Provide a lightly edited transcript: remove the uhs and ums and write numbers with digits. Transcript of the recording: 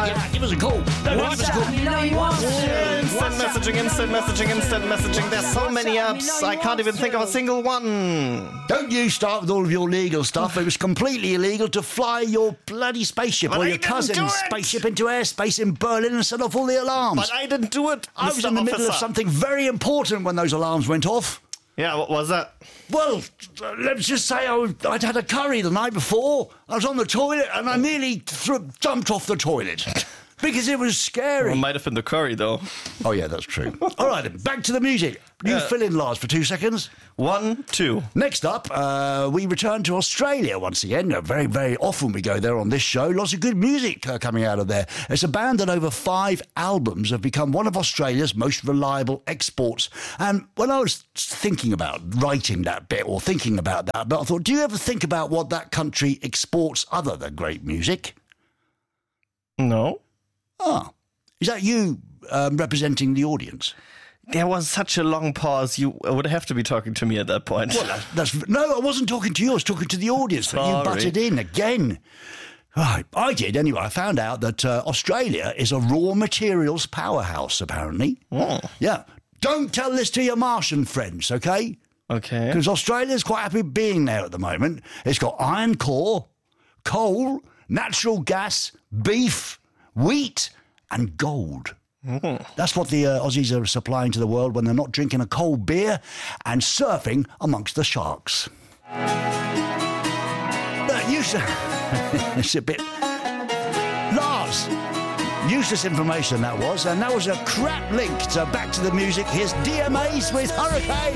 Yeah, give us a call. No, give us a call. You know you want to. Instant messaging. There's so many apps, I can't even think of a single one. Don't you start with all of your legal stuff. It was completely illegal to fly your bloody spaceship But or I your didn't cousin's do it. spaceship into airspace in Berlin and set off all the alarms. But I didn't do it, I was Mr. in the middle of Officer. something very important when those alarms went off. Yeah, what was that? Well, let's just say I'd had a curry the night before. I was on the toilet and I nearly jumped off the toilet because it was scary. It might have been the curry, though. Oh, yeah, that's true. All right, then, back to the music. You fill in, Lars, for 2 seconds. 1, 2. Next up, we return to Australia once again. Very, very often we go there on this show. Lots of good music coming out of there. It's a band that over 5 albums have become one of Australia's most reliable exports. And when I was thinking about writing that bit or thinking about that bit, I thought, do you ever think about what that country exports other than great music? No. Ah, is that you representing the audience? There was such a long pause. You would have to be talking to me at that point. Well, no, I wasn't talking to you. I was talking to the audience. But you Sorry. butted in again. Right, I did anyway. I found out that Australia is a raw materials powerhouse, apparently. Oh. Yeah. Don't tell this to your Martian friends, okay? Okay. Because Australia's quite happy being there at the moment. It's got iron core, coal, natural gas, beef, wheat, and gold. That's what the Aussies are supplying to the world when they're not drinking a cold beer and surfing amongst the sharks. It's a bit... Lars, useless information that was, and that was a crap link to Back to the Music. Here's DMAs with Hurricane.